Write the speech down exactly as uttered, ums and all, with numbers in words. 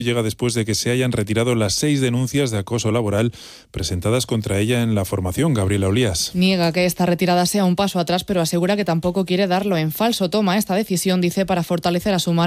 Llega después de que se hayan retirado las seis denuncias de acoso laboral presentadas contra ella en la formación. Gabriela Olías. Niega que esta retirada sea un paso atrás, pero asegura que tampoco quiere darlo en falso. Toma esta decisión, dice, para fortalecer a su marca